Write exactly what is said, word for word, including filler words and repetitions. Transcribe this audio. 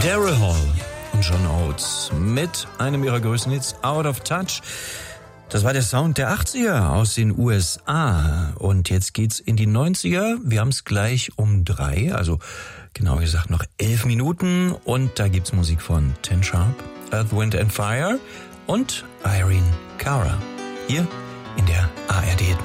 Daryl Hall und John Oates mit einem ihrer größten Hits, Out of Touch. Das war der Sound der achtziger aus den U S A. Und jetzt geht's in die neunziger. Wir haben es gleich um drei, also genauer gesagt noch elf Minuten. Und da gibt's Musik von Ten Sharp, Earth, Wind and Fire und Irene Cara. Hier in der A R D